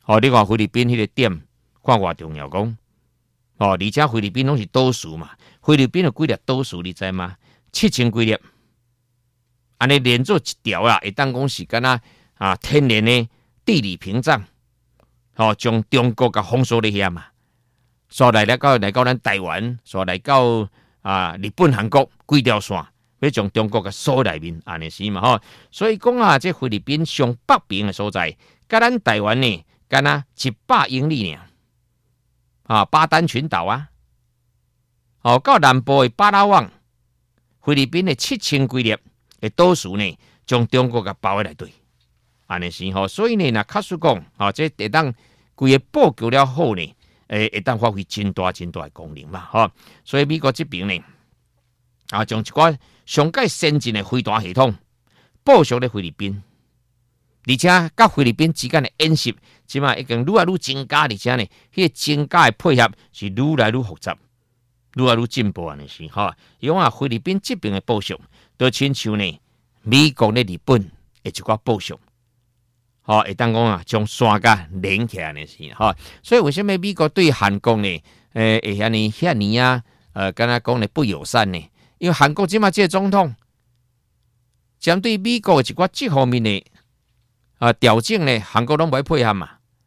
你看菲律宾迄个点，看偌重要讲。而且菲律宾拢是岛屿嘛，菲律宾有几粒岛屿你知吗？7000几粒，安尼连做一条啦，会当讲是敢若天然的地理屏障，将中国甲封锁咧遐嘛，所来到咱台湾，所来到日本、韩国几条线，要将中国甲锁内面，安尼是嘛所以讲这菲律宾上北边的所在，甲咱台湾呢，敢若100英里尔。巴丹群岛到南部的巴拉望，菲律宾的7000几粒的岛屿呢，将中国给包围来对，安尼是所以呢，若确实讲，这会当规个布局了好呢，会当发挥真大的功能嘛，所以美国这边呢，将一寡上界先进的飞弹系统部署在菲律宾。而且，甲菲律宾之间的演习，即马已经愈来愈增加，而且呢，迄个增加的配合是愈来愈复杂，愈来愈进步安尼是因为菲律宾这边的部署，都亲像呢美国咧日本的一寡部署，会当讲将山甲连起来安尼是所以为什么美国对韩国呢，会遐尼敢若讲呢不友善呢？因为韩国即马这个总统针对美国的一寡这方面的。调整呢，韩国拢不会配合嘛。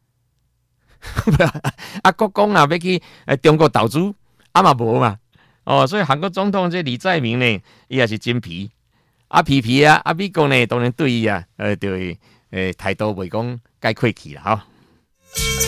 国讲要去中国投资，嘛无嘛。所以韩国总统这李在明呢，伊也是真皮，皮美国呢当然对伊就态度袂讲介客气啦